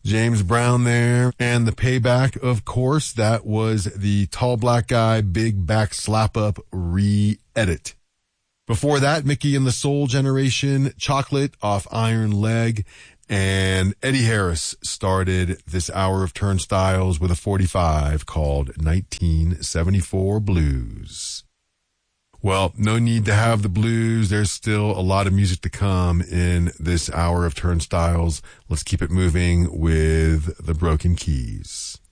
James Brown there. And the payback, of course, that was the Tall Black Guy Big Back Slap Up re-edit. Before that, Mickey and the Soul Generation, Chocolate off Iron Leg. And Eddie Harris started this hour of Turnstiles with a 45 called 1974 Blues. Well, no need to have the blues. There's still a lot of music to come in this hour of Turnstiles. Let's keep it moving with the Broken Keys.